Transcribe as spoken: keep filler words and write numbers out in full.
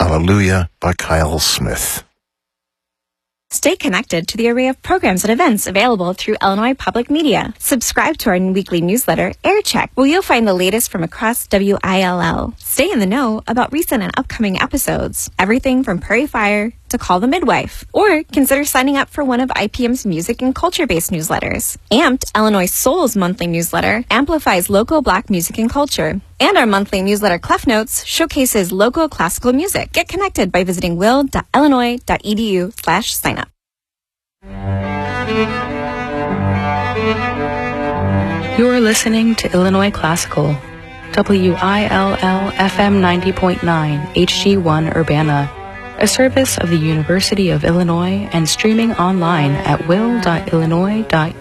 Hallelujah by Kyle Smith. Stay connected to the array of programs and events available through Illinois Public Media. Subscribe to our weekly newsletter, AirCheck, where you'll find the latest from across W I L L. Stay in the know about recent and upcoming episodes, everything from Prairie Fire to Call the Midwife, or consider signing up for one of I P M's music and culture-based newsletters. Amped, Illinois Soul's monthly newsletter, amplifies local Black music and culture. And our monthly newsletter, Clef Notes, showcases local classical music. Get connected by visiting will.illinois.edu slash sign up. You're listening to Illinois Classical, W I L L F M ninety point nine, H G one Urbana, a service of the University of Illinois and streaming online at will dot illinois dot